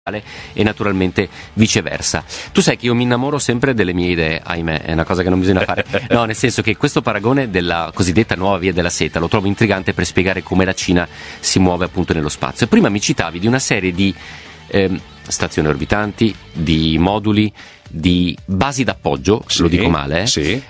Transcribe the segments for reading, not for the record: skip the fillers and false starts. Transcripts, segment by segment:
e naturalmente viceversa. Tu sai che io mi innamoro sempre delle mie idee, ahimè, è una cosa che non bisogna fare. No, nel senso che questo paragone della cosiddetta nuova via della seta lo trovo intrigante per spiegare come la Cina si muove appunto nello spazio. Prima mi citavi di una serie di stazioni orbitanti, di moduli, di basi d'appoggio, se lo dico male, sì.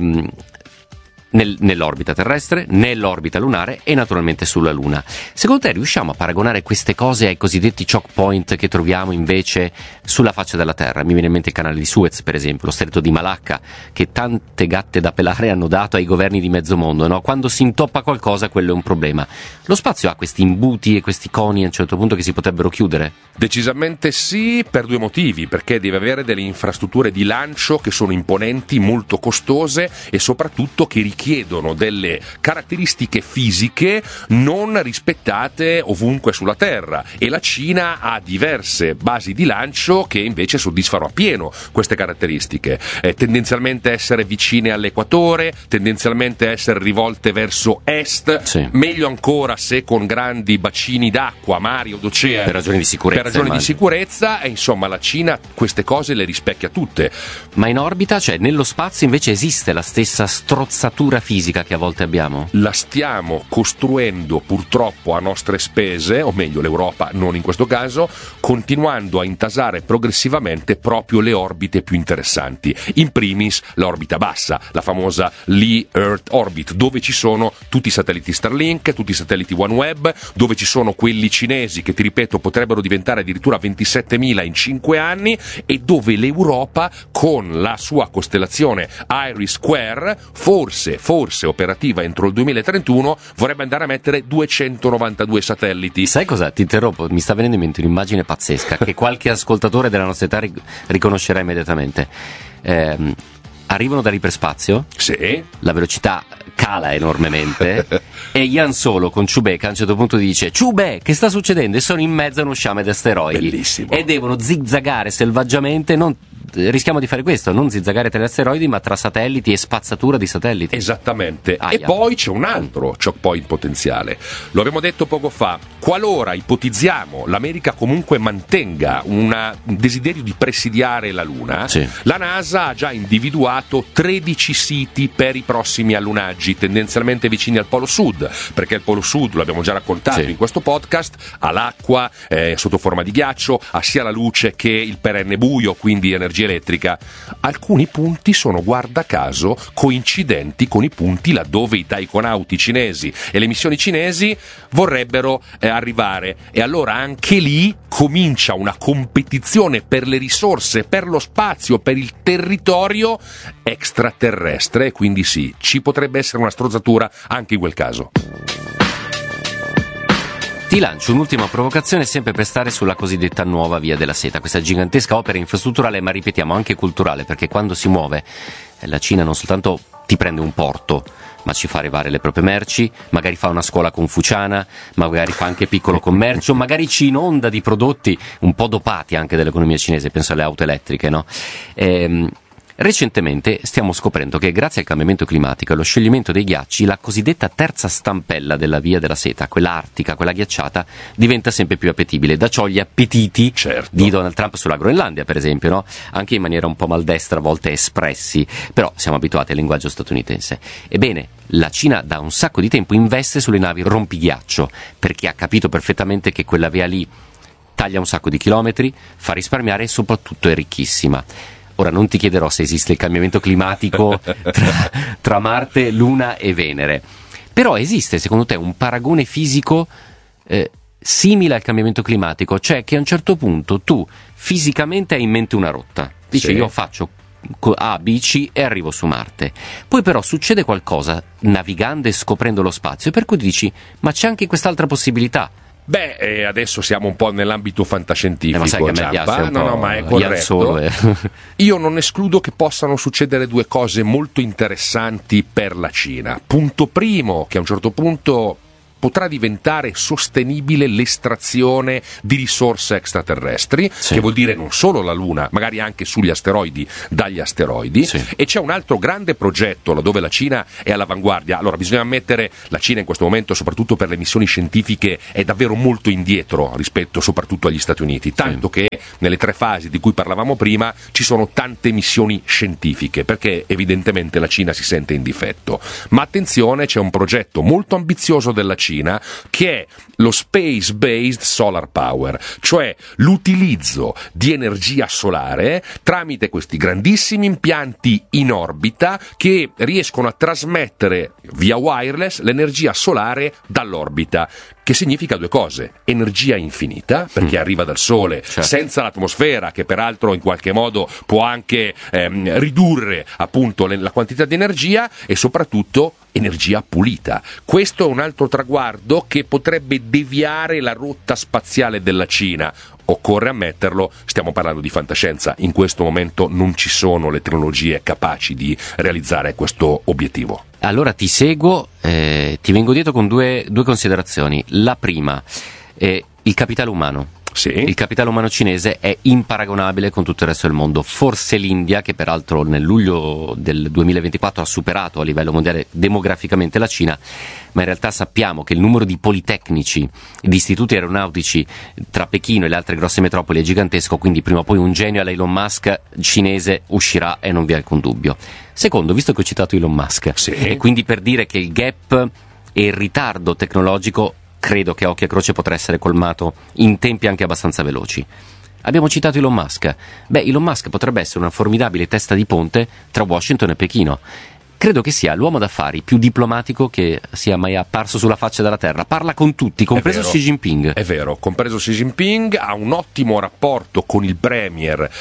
Nell'orbita terrestre, nell'orbita lunare e naturalmente sulla Luna. Secondo te riusciamo a paragonare queste cose ai cosiddetti choke point che troviamo invece sulla faccia della Terra? Mi viene in mente il canale di Suez, per esempio, lo stretto di Malacca, che tante gatte da pelare hanno dato ai governi di mezzo mondo, no? Quando si intoppa qualcosa, quello è un problema. Lo spazio ha questi imbuti e questi coni a un certo punto che si potrebbero chiudere? Decisamente sì, per due motivi: perché deve avere delle infrastrutture di lancio che sono imponenti, molto costose e soprattutto che richiedono delle caratteristiche fisiche non rispettate ovunque sulla Terra, e la Cina ha diverse basi di lancio che invece soddisfano appieno queste caratteristiche, tendenzialmente essere vicine all'equatore, tendenzialmente essere rivolte verso est, sì. Meglio ancora se con grandi bacini d'acqua, mari o d'oceano, per ragioni di sicurezza. Per ragioni di sicurezza, e insomma la Cina queste cose le rispecchia tutte. Ma in orbita, cioè nello spazio, invece esiste la stessa strozzatura fisica che a volte abbiamo? La stiamo costruendo purtroppo a nostre spese, o meglio l'Europa non in questo caso, continuando a intasare progressivamente proprio le orbite più interessanti. In primis l'orbita bassa, la famosa Low Earth Orbit, dove ci sono tutti i satelliti Starlink, tutti i satelliti OneWeb, dove ci sono quelli cinesi che, ti ripeto, potrebbero diventare addirittura 27.000 in 5 anni, e dove l'Europa con la sua costellazione IRIS-Square, forse operativa entro il 2031, vorrebbe andare a mettere 292 satelliti. Sai cosa? Ti interrompo, mi sta venendo in mente un'immagine pazzesca che qualche ascoltatore della nostra età riconoscerà immediatamente. Arrivano dall'iperspazio, sì. La velocità cala enormemente e Ian Solo con Chewbacca a un certo punto dice: Chewbacca, che sta succedendo? E sono in mezzo a uno sciame di asteroidi. Bellissimo. E devono zigzagare selvaggiamente, rischiamo di fare questo, non zizzagare tra gli asteroidi ma tra satelliti e spazzatura di satelliti. Esattamente. E poi c'è un altro choke point potenziale, lo abbiamo detto poco fa: qualora ipotizziamo l'America comunque mantenga un desiderio di presidiare la Luna, sì. La NASA ha già individuato 13 siti per i prossimi allunaggi, tendenzialmente vicini al Polo Sud, perché il Polo Sud, lo abbiamo già raccontato in questo podcast, ha l'acqua sotto forma di ghiaccio, ha sia la luce che il perenne buio, quindi energia elettrica. Alcuni punti sono, guarda caso, coincidenti con i punti laddove i taikonauti cinesi e le missioni cinesi vorrebbero arrivare, e allora anche lì comincia una competizione per le risorse, per lo spazio, per il territorio extraterrestre, quindi sì, ci potrebbe essere una strozzatura anche in quel caso. Ti lancio un'ultima provocazione sempre per stare sulla cosiddetta nuova via della seta, questa gigantesca opera infrastrutturale, ma ripetiamo anche culturale, perché quando si muove la Cina non soltanto ti prende un porto, ma ci fa arrivare le proprie merci, magari fa una scuola confuciana, magari fa anche piccolo commercio, magari ci inonda di prodotti un po' dopati anche dell'economia cinese, penso alle auto elettriche, no? Recentemente stiamo scoprendo che grazie al cambiamento climatico e allo scioglimento dei ghiacci, la cosiddetta terza stampella della via della seta, quella artica, quella ghiacciata, diventa sempre più appetibile. Da ciò gli appetiti di Donald Trump sulla Groenlandia, per esempio, no? Anche in maniera un po' maldestra, a volte espressi, però siamo abituati al linguaggio statunitense. Ebbene, la Cina da un sacco di tempo investe sulle navi rompighiaccio, perché ha capito perfettamente che quella via lì taglia un sacco di chilometri, fa risparmiare e soprattutto è ricchissima. Ora non ti chiederò se esiste il cambiamento climatico tra Marte, Luna e Venere, però esiste secondo te un paragone fisico simile al cambiamento climatico, cioè che a un certo punto tu fisicamente hai in mente una rotta, dici sì. Io faccio A, B, C e arrivo su Marte, poi però succede qualcosa navigando e scoprendo lo spazio, per cui dici ma c'è anche quest'altra possibilità. Beh, adesso siamo un po' nell'ambito fantascientifico, ma sai che a me piace un po', no, ma è corretto. Io non escludo che possano succedere due cose molto interessanti per la Cina. Punto primo, che a un certo punto potrà diventare sostenibile l'estrazione di risorse extraterrestri, sì, che vuol dire non solo la Luna, magari anche sugli asteroidi, dagli asteroidi, sì, e c'è un altro grande progetto laddove la Cina è all'avanguardia. Allora, bisogna ammettere, la Cina in questo momento, soprattutto per le missioni scientifiche, è davvero molto indietro rispetto soprattutto agli Stati Uniti, tanto che nelle 3 fasi di cui parlavamo prima ci sono tante missioni scientifiche, perché evidentemente la Cina si sente in difetto. Ma attenzione, c'è un progetto molto ambizioso della Cina che è lo Space Based Solar Power, cioè l'utilizzo di energia solare tramite questi grandissimi impianti in orbita che riescono a trasmettere via wireless l'energia solare dall'orbita, che significa 2 cose: energia infinita, perché arriva dal Sole, certo, senza l'atmosfera, che peraltro in qualche modo può anche ridurre appunto la quantità di energia, e soprattutto energia pulita. Questo è un altro traguardo che potrebbe deviare la rotta spaziale della Cina. Occorre ammetterlo, stiamo parlando di fantascienza, in questo momento non ci sono le tecnologie capaci di realizzare questo obiettivo. Allora ti seguo, ti vengo dietro con due considerazioni. La prima, il capitale umano. Sì. Il capitale umano cinese è imparagonabile con tutto il resto del mondo. Forse l'India, che peraltro nel luglio del 2024 ha superato a livello mondiale demograficamente la Cina, ma in realtà sappiamo che il numero di politecnici, di istituti aeronautici tra Pechino e le altre grosse metropoli è gigantesco, quindi prima o poi un genio alla Elon Musk cinese uscirà, e non vi è alcun dubbio. Secondo, visto che ho citato Elon Musk, sì, e quindi per dire che il gap e il ritardo tecnologico credo che a occhio e croce potrà essere colmato in tempi anche abbastanza veloci. Abbiamo citato Elon Musk. Elon Musk potrebbe essere una formidabile testa di ponte tra Washington e Pechino. Credo che sia l'uomo d'affari più diplomatico che sia mai apparso sulla faccia della terra. Parla con tutti, compreso Xi Jinping. È vero, compreso Xi Jinping. Ha un ottimo rapporto con il premier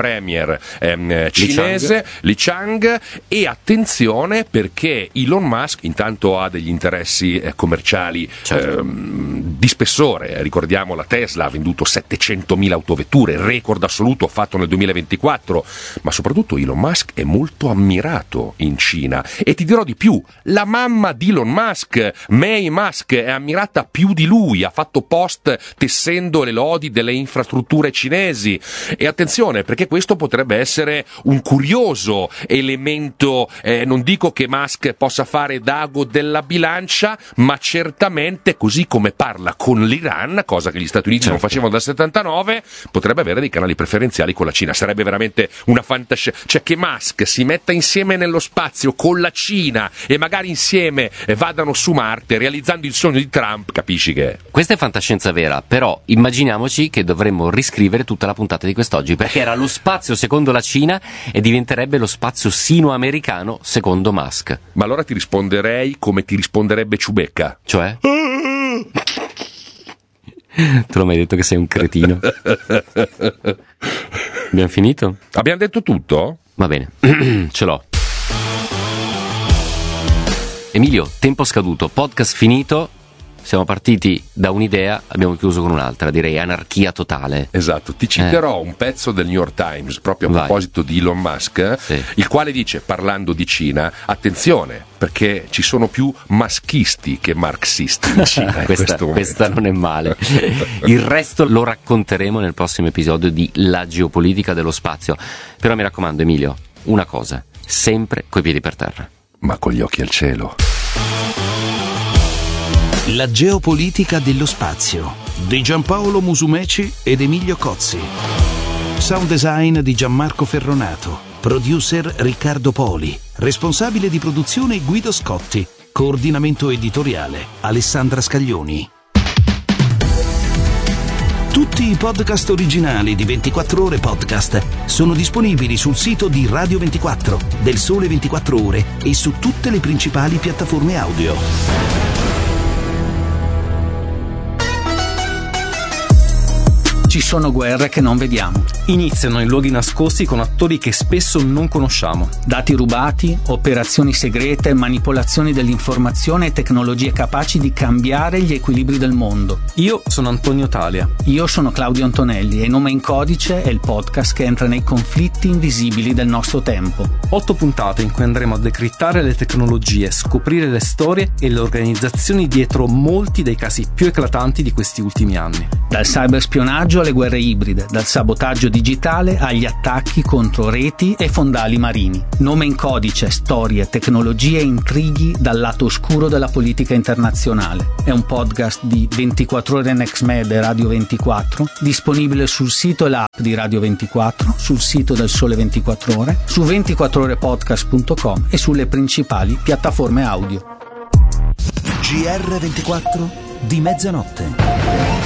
cinese, Li Chang, e attenzione perché Elon Musk intanto ha degli interessi commerciali, certo, di spessore. Ricordiamo, la Tesla ha venduto 700.000 autovetture, record assoluto fatto nel 2024, ma soprattutto Elon Musk è molto ammirato in Cina. E ti dirò di più, la mamma di Elon Musk, May Musk, è ammirata più di lui, ha fatto post tessendo le lodi delle infrastrutture cinesi. E attenzione, perché questo potrebbe essere un curioso elemento, non dico che Musk possa fare d'ago della bilancia, ma certamente, così come parla con l'Iran, cosa che gli Stati Uniti, certo, non facevano dal 79, potrebbe avere dei canali preferenziali con la Cina. Sarebbe veramente una fantascienza, cioè che Musk si metta insieme nello spazio con la Cina e magari insieme vadano su Marte realizzando il sogno di Trump, capisci che... Questa è fantascienza vera, però immaginiamoci che dovremmo riscrivere tutta la puntata di quest'oggi, perché era lo spazio secondo la Cina e diventerebbe lo spazio sino-americano secondo Musk. Ma allora ti risponderei come ti risponderebbe Ciubecca. Cioè? Tu l'ho mai detto che sei un cretino? Abbiamo finito? Abbiamo detto tutto? Va bene, ce l'ho. Emilio, tempo scaduto, podcast finito, siamo partiti da un'idea, abbiamo chiuso con un'altra, direi anarchia totale. Esatto, ti citerò un pezzo del New York Times proprio a proposito di Elon Musk, sì, il quale dice, parlando di Cina, attenzione, perché ci sono più maschisti che marxisti in Cina. questa non è male. Il resto lo racconteremo nel prossimo episodio di La geopolitica dello spazio. Però mi raccomando, Emilio, una cosa, sempre coi piedi per terra. Ma con gli occhi al cielo. La geopolitica dello spazio di Giampaolo Musumeci ed Emilio Cozzi. Sound design di Gianmarco Ferronato. Producer Riccardo Poli. Responsabile di produzione Guido Scotti. Coordinamento editoriale Alessandra Scaglioni. Tutti i podcast originali di 24 Ore Podcast sono disponibili sul sito di Radio 24, del Sole 24 Ore e su tutte le principali piattaforme audio. Ci Ci sono guerre che non vediamo. Iniziano in luoghi nascosti con attori che spesso non conosciamo. Dati rubati, operazioni segrete, manipolazioni dell'informazione e tecnologie capaci di cambiare gli equilibri del mondo. Io sono Antonio Talia. Io sono Claudio Antonelli e Nome in Codice è il podcast che entra nei conflitti invisibili del nostro tempo. 8 puntate in cui andremo a decrittare le tecnologie, scoprire le storie e le organizzazioni dietro molti dei casi più eclatanti di questi ultimi anni. Dal cyberspionaggio alle guerre ibride, dal sabotaggio digitale agli attacchi contro reti e fondali marini. Nome in Codice, storie, tecnologie e intrighi dal lato oscuro della politica internazionale. È un podcast di 24 ore NextMed e Radio 24, disponibile sul sito e l'app di Radio 24, sul sito del Sole 24 Ore, su 24orepodcast.com e sulle principali piattaforme audio. GR24 di mezzanotte.